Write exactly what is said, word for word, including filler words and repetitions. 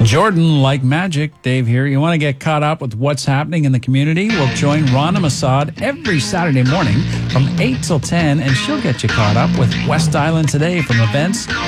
Jordan, like magic, Dave here. You want to get caught up with what's happening in the community? Well, join Rana Masad every Saturday morning from eight till ten, and she'll get you caught up with West Island Today, from events